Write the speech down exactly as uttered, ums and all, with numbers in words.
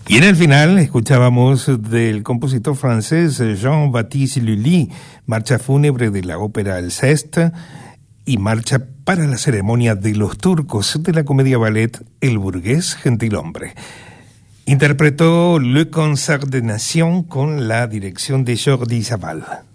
Y en el final escuchábamos del compositor francés Jean-Baptiste Lully, marcha fúnebre de la ópera Alceste y marcha para la ceremonia de los turcos de la comedia ballet El burgués gentilhombre. Interpretó Le Concert des Nations con la dirección de Jordi Savall.